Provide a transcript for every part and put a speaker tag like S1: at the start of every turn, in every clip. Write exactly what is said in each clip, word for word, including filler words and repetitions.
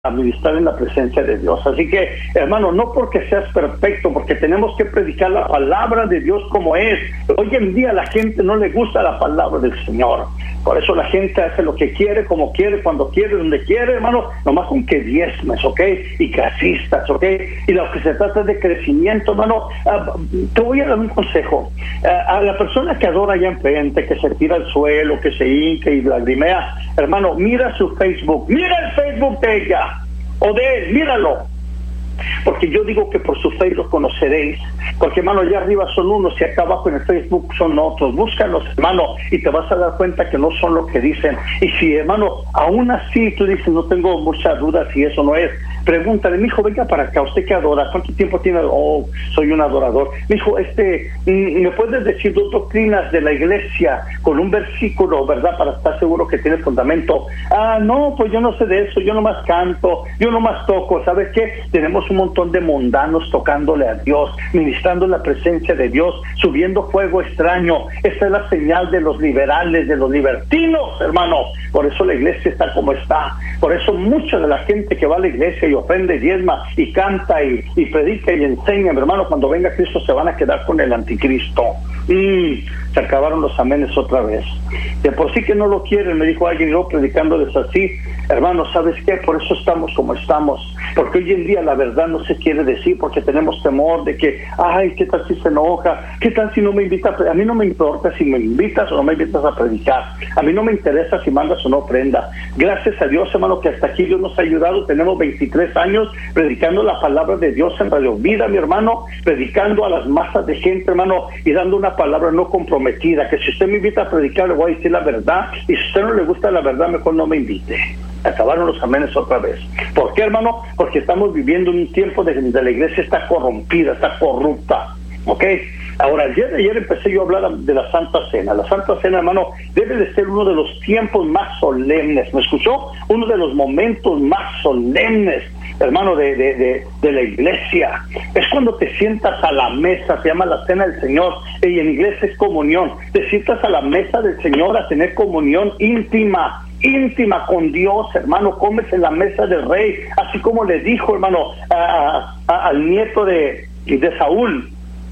S1: administrar en la presencia de Dios. Así que, hermano, no porque seas perfecto, porque tenemos que predicar la palabra de Dios como es. Hoy en día a la gente no le gusta la palabra del Señor. Por eso la gente hace lo que quiere, como quiere, cuando quiere, donde quiere, hermano, nomás con que diezmes, ¿ok? Y que asistas, ¿ok? Y lo que se trata de crecimiento, hermano, uh, te voy a dar un consejo. Uh, a la persona que adora allá enfrente, que se tira al suelo, que se hinca y lagrimea, hermano, mira su Facebook, mira el Facebook de ella o de él, míralo. Porque yo digo que por su fe los conoceréis. Porque, hermano, allá arriba son unos y acá abajo en el Facebook son otros. Búscalos, hermano, y te vas a dar cuenta que no son lo que dicen. Y si, hermano, aún así tú dices, no tengo muchas dudas si eso no es, pregúntale, mi hijo, venga para acá, ¿usted qué adora? ¿Cuánto tiempo tiene? Oh, soy un adorador. Mi hijo, este, ¿me puedes decir dos doctrinas de la iglesia con un versículo, verdad, para estar seguro que tiene fundamento? Ah, no, pues yo no sé de eso, yo nomás canto, yo nomás toco. ¿Sabes qué? Tenemos un montón de mundanos tocándole a Dios, ministrando la presencia de Dios, subiendo fuego extraño. Esa es la señal de los liberales, de los libertinos, hermano. Por eso la iglesia está como está. Por eso mucha de la gente que va a la iglesia y ofrenda y diezma y canta y, y predica y enseña, hermano, cuando venga Cristo se van a quedar con el anticristo. Mm, se acabaron los amenes otra vez. De por sí que no lo quieren, me dijo alguien, yo predicándoles así. Hermano, ¿sabes qué? Por eso estamos como estamos. Porque hoy en día la verdad no se quiere decir, porque tenemos temor de que, ay, ¿qué tal si se enoja? ¿Qué tal si no me invita? A mí no me importa si me invitas o no me invitas a predicar. A mí no me interesa si mandas o no ofrenda. Gracias a Dios, hermano, que hasta aquí Dios nos ha ayudado. Tenemos veintitrés años predicando la palabra de Dios en Radio Vida, mi hermano, predicando a las masas de gente, hermano, y dando una palabra no comprometida, que si usted me invita a predicar le voy a decir la verdad, y si a usted no le gusta la verdad, mejor no me invite. Acabaron los amenes otra vez. ¿Por qué, hermano? Porque estamos viviendo un tiempo de donde la iglesia está corrompida, está corrupta, ¿ok? Ahora, el día de ayer empecé yo a hablar de la Santa Cena. La Santa Cena, hermano, debe de ser uno de los tiempos más solemnes. ¿Me escuchó? Uno de los momentos más solemnes, hermano, de, de, de, de la iglesia. Es cuando te sientas a la mesa, se llama la Cena del Señor, y en inglés es comunión. Te sientas a la mesa del Señor a tener comunión íntima, íntima con Dios, hermano. Comes en la mesa del rey, así como le dijo, hermano, a, a, al nieto de, de Saúl,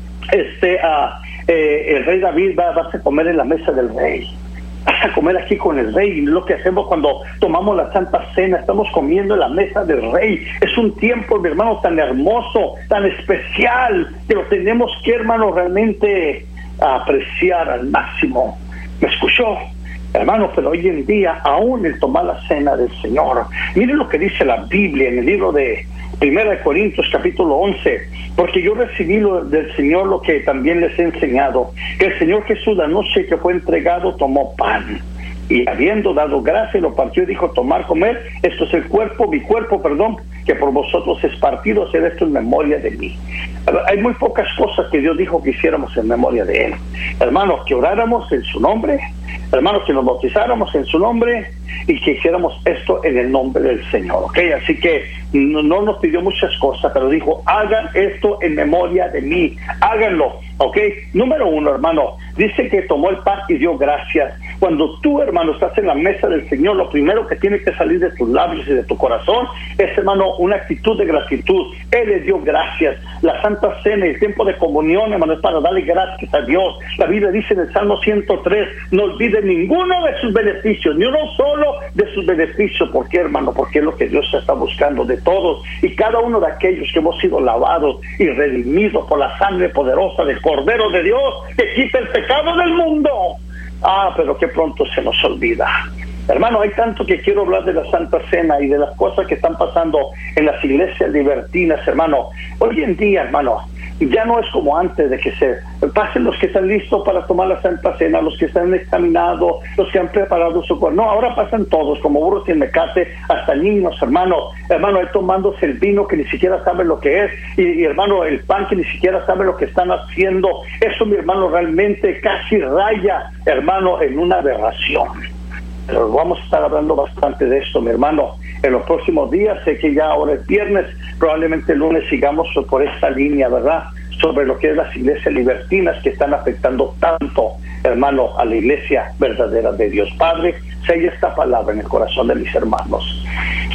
S1: este, uh, eh, el rey David, va, vas a comer en la mesa del rey. Vas a comer aquí con el rey. Y lo que hacemos cuando tomamos la Santa Cena, estamos comiendo en la mesa del rey. Es un tiempo, mi hermano, tan hermoso, tan especial, que lo tenemos que, hermano, realmente apreciar al máximo. ¿Me escuchó? Hermano, pero hoy en día, aún el tomar la cena del Señor, miren lo que dice la Biblia en el libro de Primera de Corintios, capítulo once, porque yo recibí lo del Señor lo que también les he enseñado, que el Señor Jesús, la noche que fue entregado, tomó pan, y habiendo dado gracia, lo partió y dijo, tomar, comer, esto es el cuerpo, mi cuerpo, perdón, que por vosotros es partido, hacer esto en memoria de mí. Hay muy pocas cosas que Dios dijo que hiciéramos en memoria de Él. Hermanos, que oráramos en su nombre, hermanos, que nos bautizáramos en su nombre y que hiciéramos esto en el nombre del Señor, ¿ok? Así que no, no nos pidió muchas cosas, pero dijo, hagan esto en memoria de mí, háganlo, ¿ok? Número uno, hermano, dice que tomó el pan y dio gracias. Cuando tú, hermano, estás en la mesa del Señor, lo primero que tiene que salir de tus labios y de tu corazón es, hermano, una actitud de gratitud. Él le dio gracias. La Santa Cena y el tiempo de comunión, hermano, es para darle gracias a Dios. La Biblia dice en el Salmo ciento tres, no olvide ninguno de sus beneficios, ni uno solo de sus beneficios. ¿Por qué, hermano? Porque es lo que Dios está buscando de todos y cada uno de aquellos que hemos sido lavados y redimidos por la sangre poderosa del Cordero de Dios, que quita el pecado del mundo. Ah, pero qué pronto se nos olvida. Hermano, hay tanto que quiero hablar de la Santa Cena y de las cosas que están pasando en las iglesias libertinas, hermano. Hoy en día, hermano, ya no es como antes de que se pasen los que están listos para tomar la Santa Cena, los que están examinados, los que han preparado su cuerpo. No, ahora pasan todos, como burros sin mecate, hasta niños, hermano. Hermano, ahí tomándose el vino que ni siquiera saben lo que es, y, y hermano, el pan que ni siquiera saben lo que están haciendo. Eso, mi hermano, realmente casi raya, hermano, en una aberración. Pero vamos a estar hablando bastante de esto, mi hermano, en los próximos días. Sé que ya ahora es viernes, probablemente el lunes sigamos por esta línea, ¿verdad? Sobre lo que es las iglesias libertinas que están afectando tanto, hermano, a la iglesia verdadera de Dios. Padre, sella esta palabra en el corazón de mis hermanos.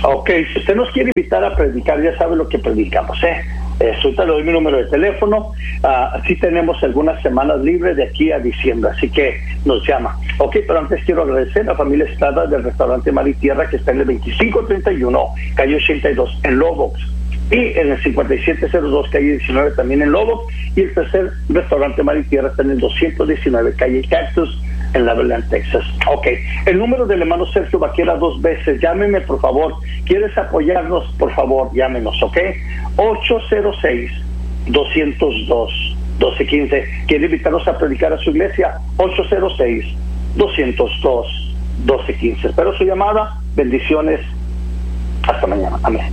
S1: Ok, si usted nos quiere invitar a predicar, ya sabe lo que predicamos, ¿eh? Eh, ahorita le doy mi número de teléfono. Uh, sí tenemos algunas semanas libres de aquí a diciembre, así que nos llama. Ok, pero antes quiero agradecer a la familia Estrada del restaurante Mar y Tierra, que está en el veinticinco treinta y uno, calle ochenta y dos, en Lobox. Y en el cincuenta y siete cero dos, calle diecinueve, también en Lobox. Y el tercer restaurante Mar y Tierra está en el doscientos diecinueve, calle Cactus, en Laveland, Texas. Ok, el número del hermano Sergio Vaquera dos veces. Llámeme, por favor. ¿Quieres apoyarnos? Por favor, llámenos, ¿ok? ocho cero seis, dos cero dos, uno dos uno cinco. ¿Quiere invitarnos a predicar a su iglesia? ocho cero seis, dos cero dos, uno dos uno cinco. Espero su llamada. Bendiciones. Hasta mañana. Amén.